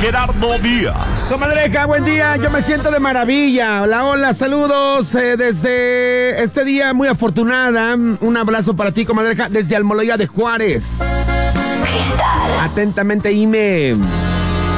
Gerardo Díaz. Comadreja, buen día, yo me siento de maravilla. Hola, hola, saludos desde este día muy afortunada. Un abrazo para ti, comadreja, desde Almoloya de Juárez. Atentamente, Ime.